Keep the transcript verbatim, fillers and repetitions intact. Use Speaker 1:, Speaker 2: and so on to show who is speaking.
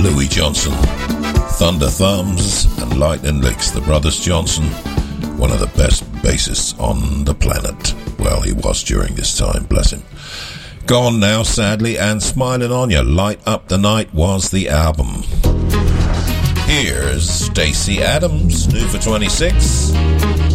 Speaker 1: Louis Johnson, Thunder Thumbs, and Lightning Licks. The Brothers Johnson, one of the best bassists on the planet. Well, he was during this time, bless him. Gone now, sadly, and Smiling on Ya. Light Up the Night was the album. Here's Stacey Adams, new for twenty-six.